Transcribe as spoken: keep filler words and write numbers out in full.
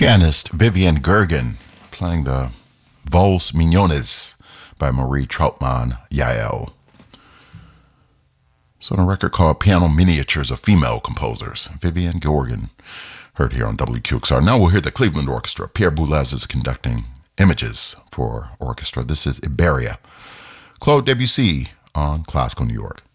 Pianist Vivian Gergen playing the Vals Mignonnes by Marie Trautmann Yael. So, on a record called Piano Miniatures of Female Composers, Vivian Gergen, heard here on W Q X R. Now we'll hear the Cleveland Orchestra. Pierre Boulez is conducting Images for orchestra. This is Iberia. Claude Debussy on Classical New York.